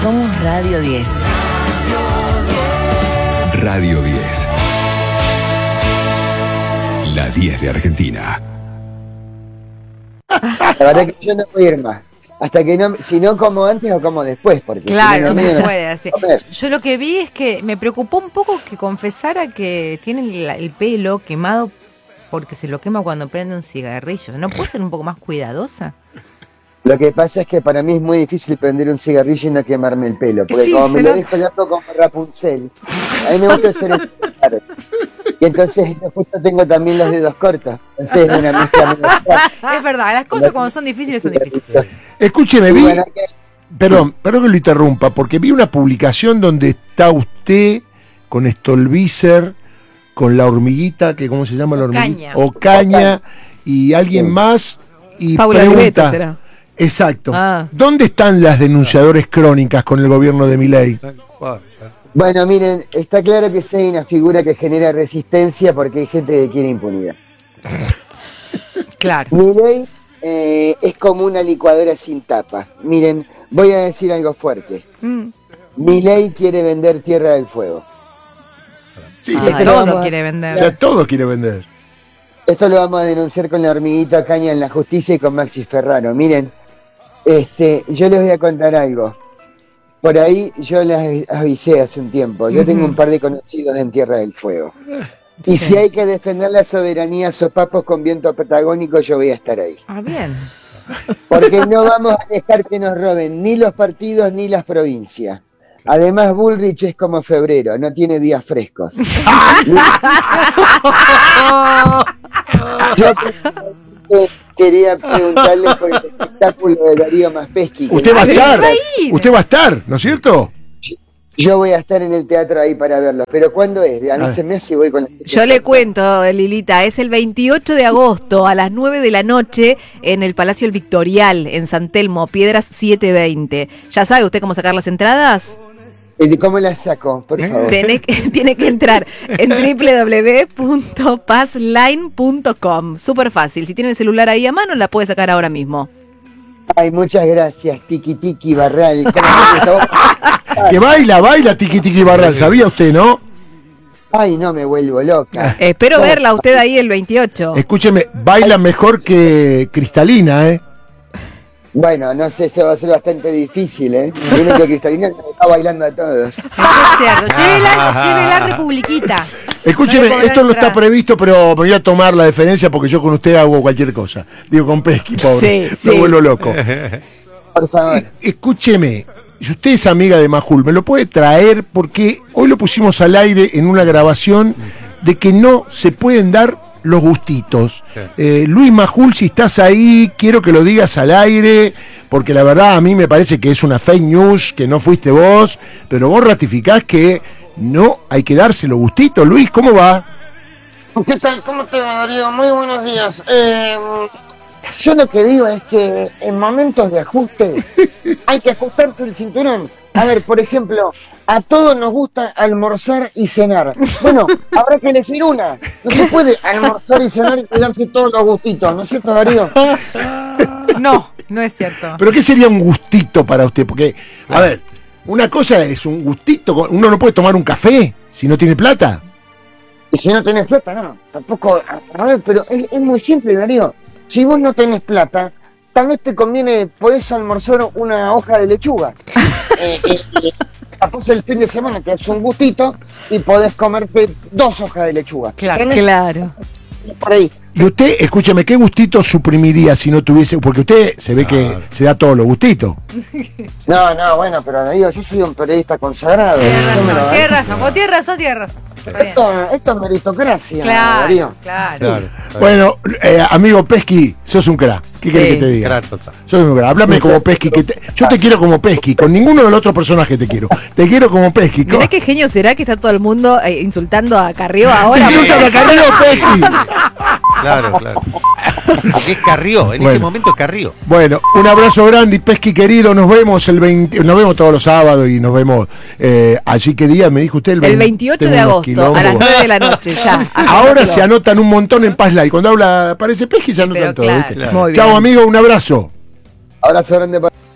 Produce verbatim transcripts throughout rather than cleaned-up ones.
Somos Radio diez. Radio diez. La diez de Argentina. La verdad que yo no voy a ir más. Hasta que no, si no como antes o como después, porque claro, si no, no se no puede hacer. Yo lo que vi es que me preocupó un poco que confesara que tiene el, el pelo quemado porque se lo quema cuando prende un cigarrillo. ¿No puede ser un poco más cuidadosa? Lo que pasa es que para mí es muy difícil prender un cigarrillo y no quemarme el pelo, porque Sí, como me se lo nota. dejo largo como Rapunzel, a mí me gusta hacer el pelo. Y entonces yo justo tengo también los dedos cortos, entonces es una mezcla muy extraña. Es verdad, las cosas cuando son difíciles son difíciles. Escúcheme, Y vi, bueno, que- perdón, perdón que lo interrumpa, porque vi una publicación donde está usted con Stolbizer, con la hormiguita, que ¿cómo se llama la hormiguita? Ocaña. Ocaña, y alguien Sí. más, y Paula pregunta, Oliveto será. exacto, Ah. ¿dónde están las denunciadores crónicas con el gobierno de Milei? Bueno, miren, está claro que soy una figura que genera resistencia porque hay gente que quiere impunidad. Claro. Milei eh, es como una licuadora sin tapa. Miren, voy a decir algo fuerte. Mm. Milei quiere vender Tierra del Fuego. Sí, Ah, este lo todo vamos a- quiere o vender. sea, todo quiere vender. Esto lo vamos a denunciar con la hormiguita Caña en la justicia y con Maxi Ferraro. Miren, este, yo les voy a contar algo. Por ahí yo les avisé hace un tiempo. Yo tengo un par de conocidos en Tierra del Fuego. Y Sí. si hay que defender la soberanía sopapos con viento patagónico, yo voy a estar ahí. Ah, bien. Porque no vamos a dejar que nos roben ni los partidos ni las provincias. Además, Bullrich es como febrero, no tiene días frescos. Yo eh, quería preguntarle por el espectáculo de Darío Maspeschi. que Usted va a no- estar, va a ir. usted va a estar, ¿no es cierto? Yo voy a estar en el teatro ahí para verlo. ¿Pero cuándo es? A mí se me hace y voy con la Yo le cuento, Lilita, es el veintiocho de agosto a las nueve de la noche en el Palacio El Victorial, en San Telmo, Piedras setecientos veinte. ¿Ya sabe usted cómo sacar las entradas? Eh, ¿Cómo la saco? Por favor. Tiene que, tiene que entrar en doble u doble u doble u punto passline punto com. Súper fácil. Si tiene el celular ahí a mano, la puede sacar ahora mismo. Ay, muchas gracias, Tiki Tiki Barral. ¿Cómo se esa voz? Que baila, baila Tiki Tiki Barral, ¿sabía usted, no? Ay, no me vuelvo loca. Eh, espero verla a usted ahí el veintiocho. Escúcheme, baila mejor que Cristalina, ¿eh? Bueno, no sé, eso va a ser bastante difícil, ¿eh? Viene que Cristalina nos está bailando a todos. Es cierto. Llévela, llévela Republiquita. Escúcheme, No le cobran esto no está entrada. previsto, pero me voy a tomar la deferencia porque yo con usted hago cualquier cosa. Digo, con Pesqui, pobre. Sí, Me sí. vuelvo loco. Por favor. Eh, Escúcheme, si usted es amiga de Majul, ¿me lo puede traer? Porque hoy lo pusimos al aire en una grabación de que no se pueden dar los gustitos. Eh, Luis Majul, si estás ahí, quiero que lo digas al aire, porque la verdad a mí me parece que es una fake news, que no fuiste vos, pero vos ratificás que no hay que darse los gustitos. Luis, ¿cómo va? ¿Qué tal? ¿Cómo te va, Darío? Muy buenos días. Eh, yo lo que digo es que en momentos de ajuste hay que ajustarse el cinturón. A ver, por ejemplo, a todos nos gusta almorzar y cenar. Bueno, habrá que elegir una. No se puede almorzar y cenar y darse todos los gustitos, ¿no es cierto, Darío? No, no es cierto. ¿Pero qué sería un gustito para usted? Porque, a ver, una cosa es un gustito, uno no puede tomar un café si no tiene plata. Y si no tenés plata, no. Tampoco. A, a ver, pero es, es muy simple, Darío. Si vos no tenés plata, tal vez te conviene, podés almorzar una hoja de lechuga. eh, eh, eh, capaz el fin de semana te hace un gustito y podés comerte dos hojas de lechuga. Claro. ¿Tenés? Claro. Por ahí. Y usted, escúcheme, ¿qué gustito suprimiría si no tuviese? Porque usted se ve que se da todos los gustitos. No, no, bueno, pero Darío, yo soy un periodista consagrado. Tienes Yo me lo razón, banco. tienes razón. Vos tienes razón, tienes razón. Está bien. Esto, esto es meritocracia, Claro, Darío. claro. Bueno, eh, amigo Pesqui, sos un crack. ¿Qué querés Sí. que te diga? Crack total. Sos un crack. Háblame como Pesqui. Que te- yo te quiero como Pesqui. Con ninguno de los otros personajes te quiero. Te quiero como Pesqui. Mirá qué genio será que está todo el mundo eh, insultando a Carrió ahora. Insulta a Carrillo Pesqui. Claro, claro. Porque es Carrió, en Bueno. ese momento es Carrió. Bueno, un abrazo grande y Pesqui querido. Nos vemos el veinte, nos vemos todos los sábados y nos vemos eh, allí. ¿Qué día me dijo usted? El veinte, veintiocho tengo de unos agosto, quilombos. a las nueve de la noche, ya. Ahora Anótelo. se anotan un montón en Paz Live. Cuando habla, aparece Pesqui, se anotan pero todo. claro, ¿viste? claro. Muy bien. Chao, amigo, un abrazo. Abrazo grande para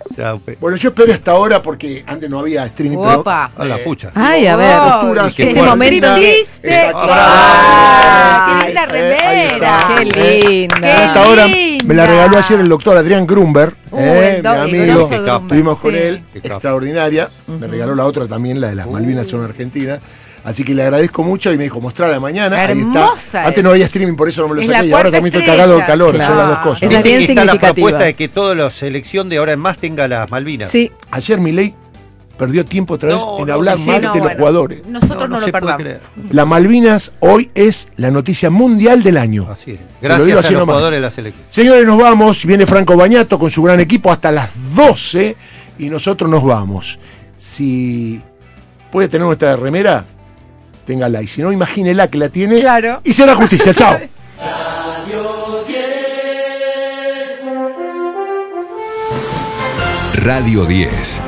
Chao, Pe. Bueno, yo esperé hasta ahora porque antes no había streaming. pero, Opa. A la eh, pucha. Ay, a ver. posturas, qué Este fuerte. momento. ¿Viste? Está ¡Ah! claro. ¡Qué linda Eh, ahí está. remera! Qué Eh, linda. Qué Hasta ahora linda. me la regaló ayer el doctor Adrián Grunberg, Uh, eh, el mi doc- amigo. el grosso Qué capo. Grumber, Estuvimos con sí. él, Qué capo. extraordinaria. Me regaló la otra también, la de las Malvinas son Argentinas. Así que le agradezco mucho y me dijo, mostrala mañana. Ahí Hermosa está. es. Antes no había streaming, por eso no me lo Es saqué. la Y ahora cuarta también estoy estrella. cagado de calor, Claro. son las dos cosas. Esa es Viste bien que está la significativa. propuesta de que toda la selección de ahora en más tenga las Malvinas. Sí. Ayer Milei perdió tiempo otra vez No, en no, hablar sí, mal no, de los bueno. jugadores. Nosotros no, se lo puede perdamos. creer. La Malvinas hoy es la noticia mundial del año. Así es. Te lo digo Gracias así a los nomás. jugadores de la selección. Señores, nos vamos. Viene Franco Bañato con su gran equipo hasta las doce y nosotros nos vamos. Si puede tener nuestra remera, téngala. Y si no, imagínela que la tiene. Claro. Y será justicia. Chao. Radio diez.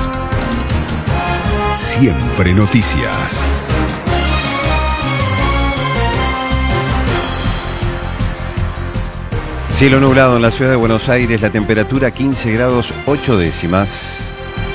Siempre noticias. Cielo nublado en la ciudad de Buenos Aires, la temperatura quince grados ocho décimas.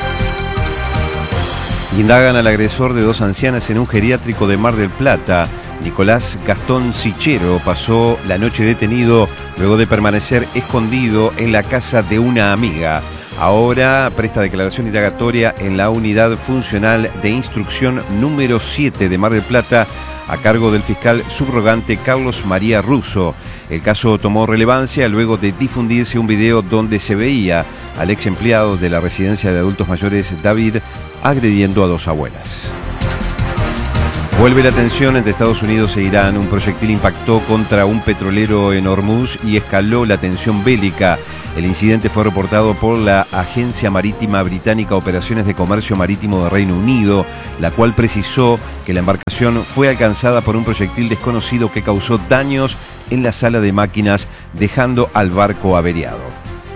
Indagan al agresor de dos ancianas en un geriátrico de Mar del Plata. Nicolás Gastón Sichero pasó la noche detenido luego de permanecer escondido en la casa de una amiga. Ahora presta declaración indagatoria en la unidad funcional de instrucción número siete de Mar del Plata a cargo del fiscal subrogante Carlos María Russo. El caso tomó relevancia luego de difundirse un video donde se veía al ex empleado de la residencia de adultos mayores David agrediendo a dos abuelas. Vuelve la tensión entre Estados Unidos e Irán. Un proyectil impactó contra un petrolero en Hormuz y escaló la tensión bélica. El incidente fue reportado por la Agencia Marítima Británica Operaciones de Comercio Marítimo de Reino Unido, la cual precisó que la embarcación fue alcanzada por un proyectil desconocido que causó daños en la sala de máquinas, dejando al barco averiado.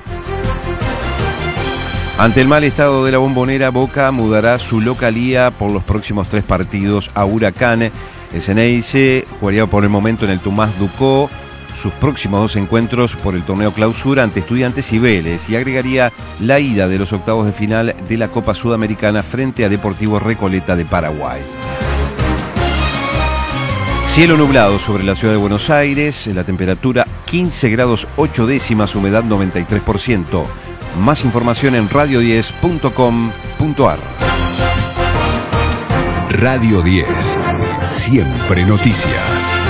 Ante el mal estado de la Bombonera, Boca mudará su localía por los próximos tres partidos a Huracán. El Ceneice jugaría por el momento en el Tomás Ducó sus próximos dos encuentros por el torneo Clausura ante Estudiantes y Vélez, y agregaría la ida de los octavos de final de la Copa Sudamericana frente a Deportivo Recoleta de Paraguay. Cielo nublado sobre la ciudad de Buenos Aires, la temperatura quince grados ocho décimas, humedad noventa y tres por ciento. Más información en radio diez punto com punto ar. Radio diez. Siempre noticias.